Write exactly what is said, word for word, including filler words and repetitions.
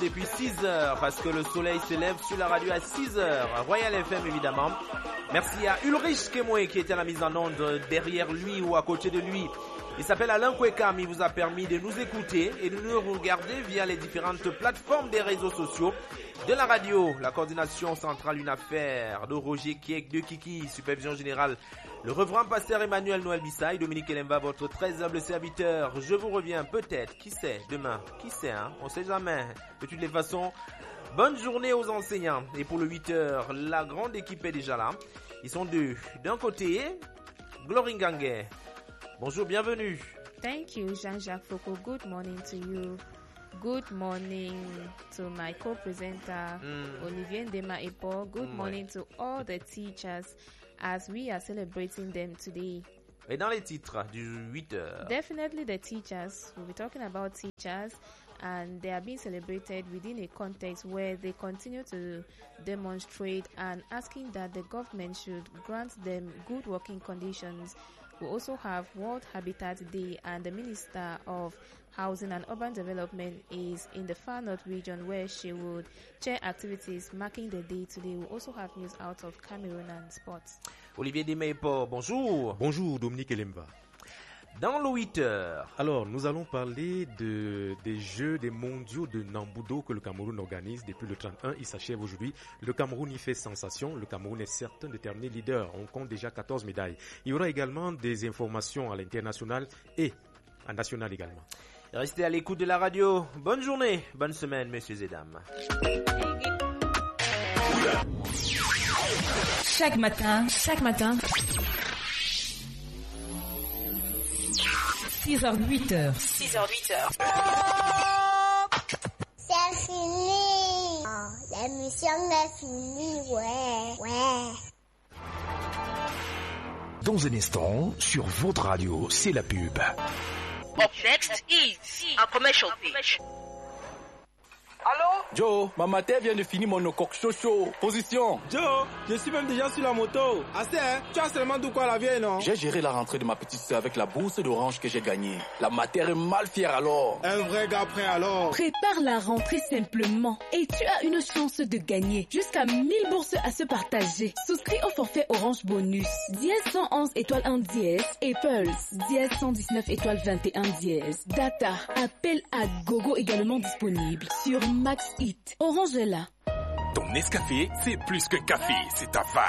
Depuis six heures, parce que le soleil se lève sur la radio à six heures. Royal F M, évidemment. Merci à Ulrich Kemoe qui était à la mise en onde derrière lui ou à côté de lui. Il s'appelle Alain Kwekam. Il vous a permis de nous écouter et de nous regarder via les différentes plateformes des réseaux sociaux de la radio. La coordination centrale, une affaire de Roger Kiek de Kiki. Supervision générale, le reverend pasteur Emmanuel Noël Bissaï. Dominique Elemba, votre très humble serviteur. Je vous reviens peut-être, qui sait, demain. Qui sait, hein, on sait jamais. De toutes les façons, bonne journée aux enseignants. Et pour le huit heures, la grande équipe est déjà là. Ils sont deux. D'un côté, Glory Ngangue. Bonjour, bienvenue. Thank you, Jean-Jacques Foucault. Good morning to you. Good morning to my co-presenter, mm. Olivier Ndema-Epo. Good mm, morning ouais. to all the teachers as we are celebrating them today. Et dans les titres du huit heures. Definitely the teachers. We'll be talking about teachers and they are being celebrated within a context where they continue to demonstrate and asking that the government should grant them good working conditions. We also have World Habitat Day and the Minister of Housing and Urban Development is in the Far North region where she would chair activities marking the day today. We also have news out of Cameroon and sports. Olivier Ndema-Epo, bonjour. Bonjour Dominique Elemba. Dans le huit heures. Alors, nous allons parler de, des Jeux des mondiaux de Nambudo que le Cameroun organise depuis le trente et un. Il s'achève aujourd'hui. Le Cameroun y fait sensation. Le Cameroun est certain de terminer leader. On compte déjà quatorze médailles. Il y aura également des informations à l'international et à national également. Restez à l'écoute de la radio. Bonne journée, bonne semaine, messieurs et dames. Chaque matin, chaque matin. six heures huit heures. six heures huit heures. C'est fini. Oh, l'émission est finie, ouais, ouais. Dans un instant, sur votre radio, c'est la pub. Up next is a commercial pitch. Allô? Joe, ma mater vient de finir mon coq chocho. Position. Joe, je suis même déjà sur la moto. Assez, hein? Tu as seulement de quoi la vieille, non? J'ai géré la rentrée de ma petite sœur avec la bourse d'orange que j'ai gagnée. La mater est mal fière alors. Un vrai gars prêt alors. Prépare la rentrée simplement et tu as une chance de gagner jusqu'à mille bourses à se partager. Souscris au forfait Orange Bonus. Dièse cent onze étoile un dièse et Pulse. Dièse cent dix-neuf étoile vingt et un dièse. Data. Appel à gogo également disponible sur Max Hit. Orange est là. Ton Nescafé, c'est plus que café, c'est ta vibe.